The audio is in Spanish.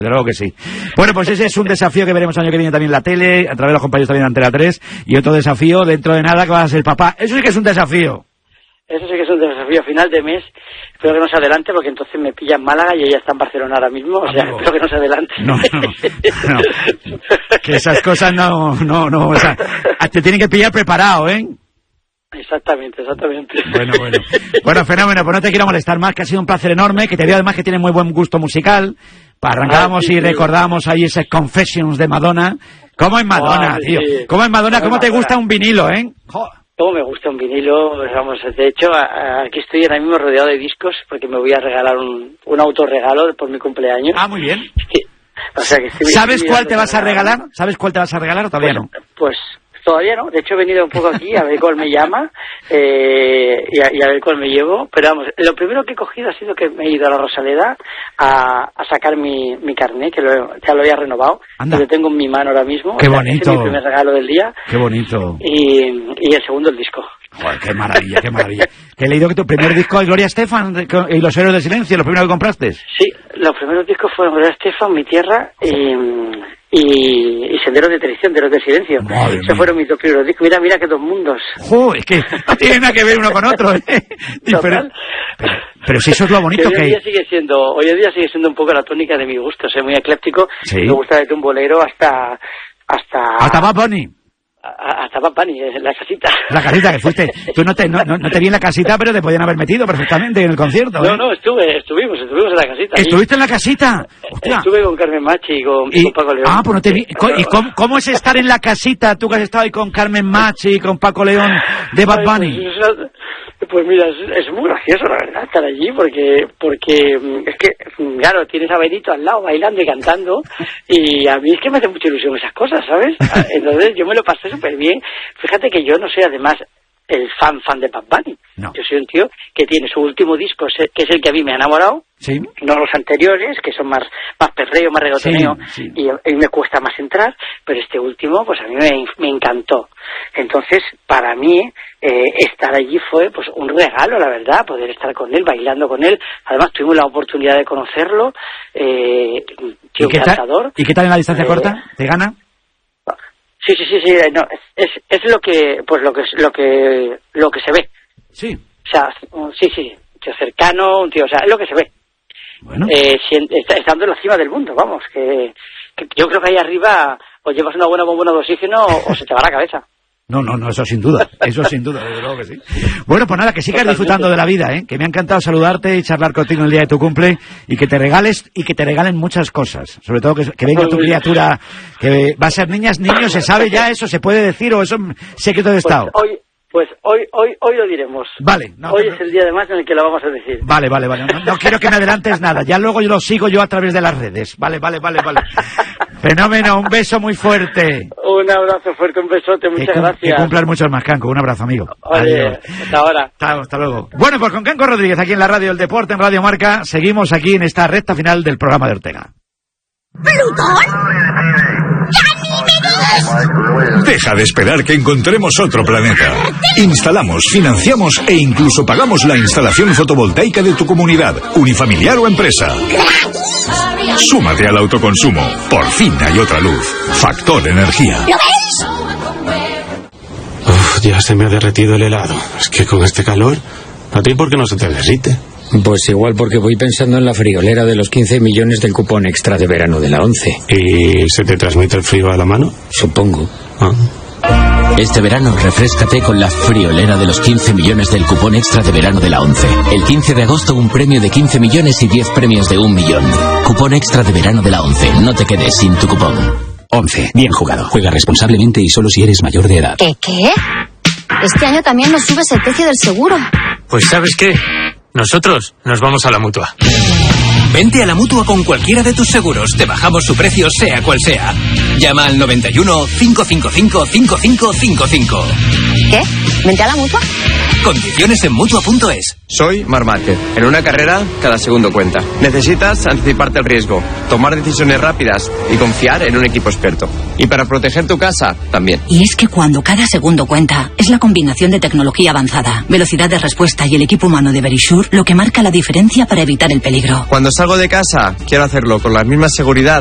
Desde luego que sí. Bueno, pues ese es un desafío que veremos el año que viene también en la tele, a través de los compañeros también de Antena 3, y otro desafío dentro de nada que vas a ser papá. Eso sí que es un desafío. Eso sí que es un desafío. A final de mes, espero que no se adelante, porque entonces me pilla en Málaga y ella está en Barcelona ahora mismo. O sea, espero que no se adelante. No. Que esas cosas no. O sea, te tienen que pillar preparado, ¿eh? Exactamente. Bueno, fenómeno, pues no te quiero molestar más, que ha sido un placer enorme, que te veo además que tienes muy buen gusto musical. Arrancábamos y recordábamos ahí ese Confessions de Madonna. ¿Cómo es Madonna, tío? ¿Cómo es Madonna? ¿Cómo te gusta un vinilo, eh? ¿Cómo me gusta un vinilo? Vamos, de hecho, aquí estoy ahora mismo rodeado de discos, porque me voy a regalar un autorregalo por mi cumpleaños. Ah, muy bien. O sea que ¿Sabes cuál te vas a regalar? ¿Sabes cuál te vas a regalar o todavía no? Pues todavía no. De hecho, he venido un poco aquí a ver cuál me llama y a ver cuál me llevo. Pero vamos, lo primero que he cogido ha sido que me he ido a la Rosaleda a sacar mi carnet, que ya lo había renovado. Anda. Lo tengo en mi mano ahora mismo. Qué bonito. Ese es mi primer regalo del día. Qué bonito. Y el segundo, el disco. Joder, qué maravilla. Que he leído que tu primer disco es Gloria Estefan y Los Héroes del Silencio, lo primero que compraste. Sí, los primeros discos fueron Gloria Estefan, Mi Tierra y Senderos de Traición, de Los del Silencio. Esos fueron mis dos primeros discos. Mira qué dos mundos. ¡Joder! Es que no tiene nada que ver uno con otro, ¿eh? Pero si eso es lo bonito que... Hoy en día sigue siendo un poco la tónica de mi gusto. Soy muy ecléptico. ¿Sí? Me gusta desde un bolero hasta Bad Bunny. Hasta Bad Bunny, la casita. La casita que fuiste. Tú no te vi en la casita, pero te podían haber metido perfectamente en el concierto. No, estuvimos en la casita. ¿Estuviste en la casita? Hostia. Estuve con Carmen Machi y con Paco León. Ah, pues no te vi. ¿Y cómo es estar en la casita, tú que has estado ahí con Carmen Machi y con Paco León de Bad Bunny? Pues mira, es muy gracioso, la verdad, estar allí, porque es que, claro, tienes a Benito al lado bailando y cantando, y a mí es que me hace mucha ilusión esas cosas, ¿sabes? Entonces yo me lo pasé súper bien. Fíjate que yo no soy además el fan de Bad Bunny. No. Yo soy un tío que tiene su último disco, que es el que a mí me ha enamorado. Sí. No los anteriores, que son más perreo, más regotoneo, sí. Y me cuesta más entrar, pero este último, pues a mí me encantó. Entonces, para mí, estar allí fue pues un regalo, la verdad, poder estar con él, bailando con él. Además, tuvimos la oportunidad de conocerlo, tío encantador. ¿Y qué tal en la distancia corta? ¿Te gana? Sí, no, es lo que se ve. Sí. O sea, sí, tío cercano, un tío, o sea, es lo que se ve. Bueno. Estando en la cima del mundo, vamos, que yo creo que ahí arriba o llevas una buena bombona de oxígeno o se te va la cabeza. No, eso sin duda, desde luego que sí. Bueno, pues nada, que sigas disfrutando de la vida, ¿eh? Que me ha encantado saludarte y charlar contigo el día de tu cumple, y que te regalen muchas cosas, sobre todo que venga tu criatura, que va a ser niños, ¿se sabe ya eso? ¿Se puede decir o eso es secreto de Estado? Pues hoy lo diremos. Vale. Hoy es el día además en el que lo vamos a decir. Vale. No quiero que me adelantes nada. Ya luego yo lo sigo a través de las redes. Vale. Fenómeno, un beso muy fuerte. Un abrazo fuerte, un besote, muchas gracias. Que cumplas muchos más, Canco. Un abrazo, amigo. Adiós. Hasta ahora. Hasta luego. Bueno, pues con Canco Rodríguez aquí en la Radio del Deporte, en Radio Marca, seguimos aquí en esta recta final del programa de Ortega. ¿Plutón? Deja de esperar que encontremos otro planeta. Instalamos, financiamos e incluso pagamos la instalación fotovoltaica de tu comunidad, unifamiliar o empresa. Súmate al autoconsumo. Por fin hay otra luz. Factor Energía. ¿Lo ves? Ya se me ha derretido el helado. Es que con este calor, ¿a ti por qué no se te derrite? Pues igual porque voy pensando en la friolera de los 15 millones del cupón extra de verano de la 11. ¿Y se te transmite el frío a la mano? Supongo. Este verano refréscate con la friolera de los 15 millones del cupón extra de verano de la 11. El 15 de agosto un premio de 15 millones y 10 premios de 1 millón. Cupón extra de verano de la 11. No te quedes sin tu cupón. 11. Bien jugado. Juega responsablemente y solo si eres mayor de edad. ¿Qué? Este año también nos subes el precio del seguro. Pues ¿sabes qué? Nosotros nos vamos a la Mutua. Vente a la Mutua con cualquiera de tus seguros. Te bajamos su precio sea cual sea. Llama al 91 555 5555. ¿Qué? ¿Vente a la Mutua? Condiciones en Mutua.es. Soy Marc Márquez. En una carrera, cada segundo cuenta. Necesitas anticiparte al riesgo, tomar decisiones rápidas y confiar en un equipo experto. Y para proteger tu casa, también. Y es que cuando cada segundo cuenta, es la combinación de tecnología avanzada, velocidad de respuesta y el equipo humano de Verisure lo que marca la diferencia para evitar el peligro. Cuando salgo de casa, quiero hacerlo con la misma seguridad